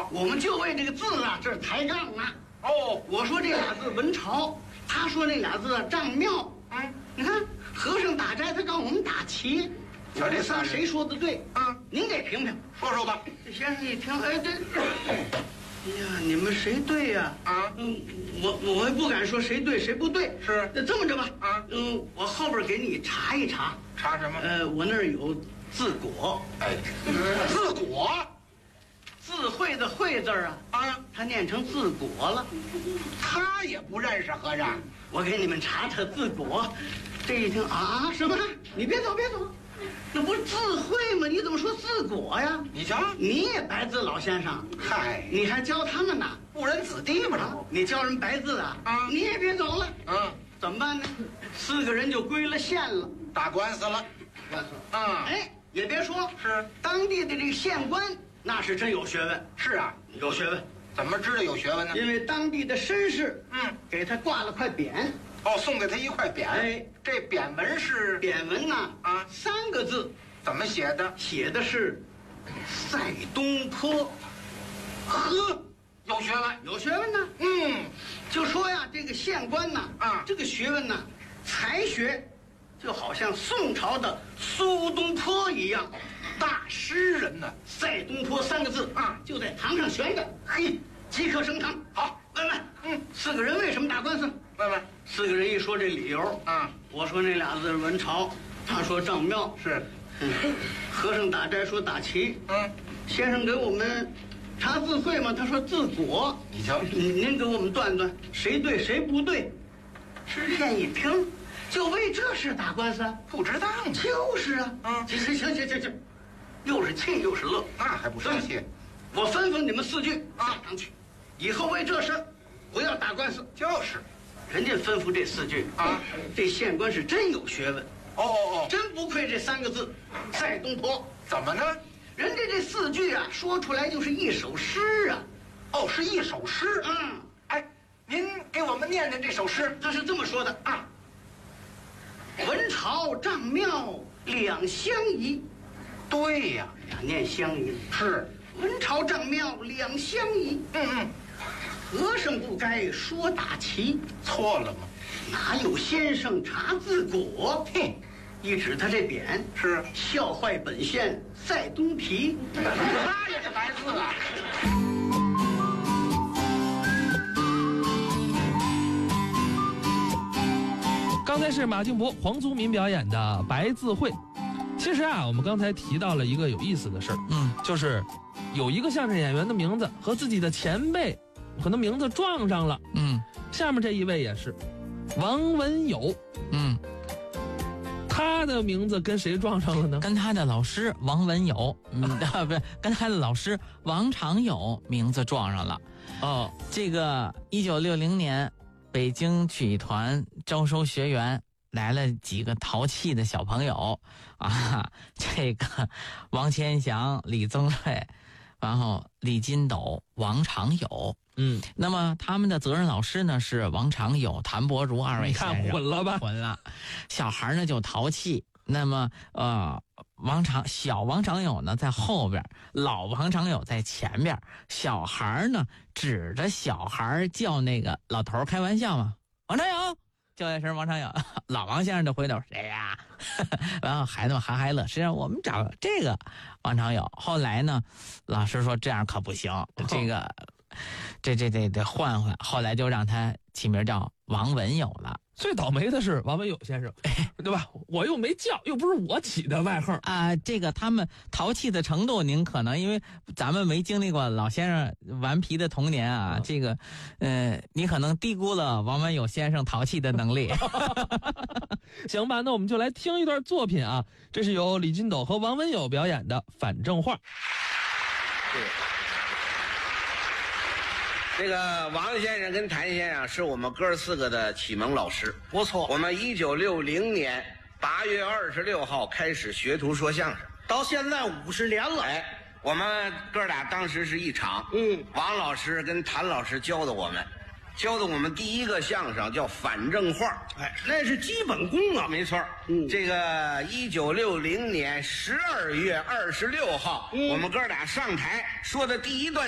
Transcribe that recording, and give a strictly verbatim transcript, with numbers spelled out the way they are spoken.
我们就为这个字啊，这是抬杠啊。哦，我说这俩字文朝，他说那俩字啊丈庙。哎，你看和尚打斋，他告诉我们打旗。我这仨谁说的对？啊，您给评评， 说说吧。 这先生一听，哎，这，哎呀，你们谁对呀？啊，嗯，我我也不敢说谁对谁不对。 是， 那这么着吧， 啊， 嗯，我后边给你查一查。 查什么？ 呃，我那儿有字果。 哎，字果， 字会的会字啊，啊，他念成字果了。 他也不认识和尚。 我给你们查查字果。这一听啊，什么？你别走，别走。那不是字会吗？你怎么说字果呀？ 你瞧， 你也白字老先生， 嗨， 你还教他们呢？ 误人子弟嘛，这不？ 你教人白字啊？啊，你也别走了。嗯，怎么办呢？四个人就归了县了， 打官司了。 官司啊， 哎，也别说是当地的这个县官，那是真有学问。 是啊， 有学问。 怎么知道有学问呢？ 因为当地的绅士， 嗯， 给他挂了块匾。 哦，送给他一块匾。哎，这匾文是匾文呐，啊，三个字， 怎么写的？ 写的是赛东坡。 呵，有学问， 有学问呢。嗯，就说呀，这个县官呐，啊，这个学问呐，才学，就好像宋朝的苏东坡一样， 大诗人呢。 赛东坡三个字啊，就在堂上悬着，嘿，即刻升堂。好，问问，嗯，四个人为什么打官司？ 问问， 四个人一说这理由啊，我说那俩字文朝，他说丈庙是， 嗯，和尚打斋说打旗，嗯，先生给我们查字会吗？他说字果。 你瞧， 您您给我们断断谁对谁不对。知县一听，就为这事打官司？ 不值当。 就是啊，嗯，行行行行行行，又是气又是乐， 那还不生气？ 我吩咐你们四句啊，上去，以后为这事不要打官司。 就是。 人家吩咐这四句啊，这县官是真有学问。 哦哦哦， 真不愧这三个字，赛东坡。 怎么呢？ 人家这四句啊，说出来就是一首诗啊。 哦，是一首诗。 嗯， 哎，您给我们念念这首诗。 他是这么说的啊：文朝丈庙两相宜。 对呀， 两念相宜。 是， 文朝丈庙两相宜。 嗯嗯。 和尚不该说打旗， 错了吗？ 哪有先生查字果？ 嘿， 一指他这匾是笑坏本县赛东皮， 他也是白字啊。 刚才是马静博、黄宗民表演的白字会。其实啊，我们刚才提到了一个有意思的事儿，嗯，就是有一个相声演员的名字和自己的前辈可能名字撞上了，嗯，下面这一位也是王文友，嗯，他的名字跟谁撞上了呢？ 跟他的老师王文友，嗯，不是跟他的老师王长友名字撞上了。哦，这个一九六零年，北京曲艺团招收学员，来了几个淘气的小朋友啊，这个王千祥、李增瑞，然后李金斗、王长友。嗯，那么他们的责任老师呢是王长友、谭伯如二位先生。 你看混了吧？ 混了。小孩呢就淘气，那么呃，王长小王长友呢在后边，老王长友在前边。小孩呢指着小孩叫那个老头开玩笑嘛，王长友。叫一声王长友，老王先生就回头谁呀、啊？然后孩子们哈哈乐。实际上我们找这个王长友。后来呢，老师说这样可不行，这个这这这得换换。后来就让他起名叫王文友了。 最倒霉的是王文友先生，对吧？我又没叫，又不是我起的外号啊、呃。这个他们淘气的程度，您可能因为咱们没经历过老先生顽皮的童年啊，嗯、这个，呃，你可能低估了王文友先生淘气的能力。 行吧，那我们就来听一段作品啊，这是由李金斗和王文友表演的反正话。 对。这个王先生跟谭先生是我们哥四个的启蒙老师， 不错。 我们一九六零年八月二十六号开始学徒说相声， 到现在五十年了。 哎，我们哥俩当时是一场，嗯，王老师跟谭老师教的我们，教的我们第一个相声叫反正话， 哎，那是基本功啊， 没错。嗯，这个一九六零年十二月二十六号，嗯，我们哥俩上台说的第一段。